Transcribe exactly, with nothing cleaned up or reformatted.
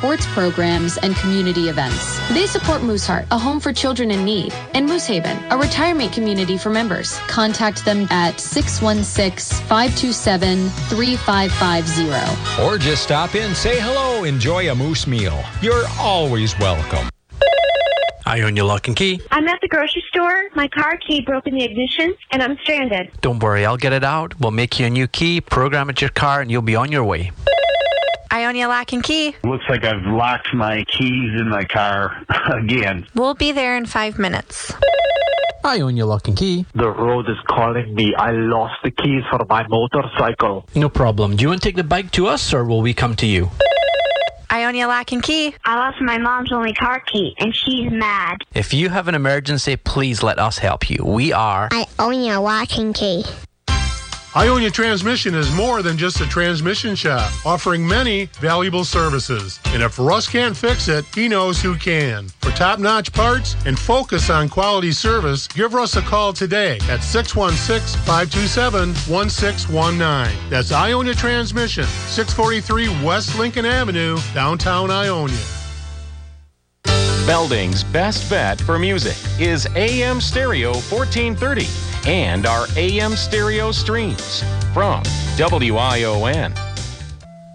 sports programs and community events. They support Mooseheart, a home for children in need, and Moosehaven, a retirement community for members. Contact them at six one six, five two seven, three five five zero. Or just stop in, say hello, enjoy a Moose meal. You're always welcome. Ionia Lock and Key. I'm at the grocery store. My car key broke in the ignition, and I'm stranded. Don't worry, I'll get it out. We'll make you a new key, program it to your car, and you'll be on your way. Ionia Lock and Key. Looks like I've locked my keys in my car again. We'll be there in five minutes. Ionia Lock and Key. The road is calling me. I lost the keys for my motorcycle. No problem. Do you want to take the bike to us, or will we come to you? Ionia Lock and Key. I lost my mom's only car key, and she's mad. If you have an emergency, please let us help you. We are Ionia Lock and Key. Ionia Transmission is more than just a transmission shop, offering many valuable services. And if Russ can't fix it, he knows who can. For top-notch parts and focus on quality service, give Russ a call today at six one six, five two seven, one six one nine. That's Ionia Transmission, six forty-three West Lincoln Avenue, downtown Ionia. Belding's best bet for music is A M Stereo fourteen thirty and our A M Stereo streams from W I O N.